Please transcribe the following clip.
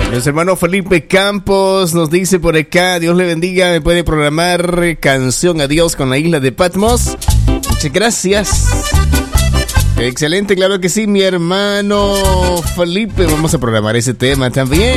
Nuestro hermano Felipe Campos nos dice por acá, Dios le bendiga, me puede programar Canción a Dios con la isla de Patmos. Muchas gracias. Excelente, claro que sí, mi hermano Felipe. Vamos a programar ese tema también.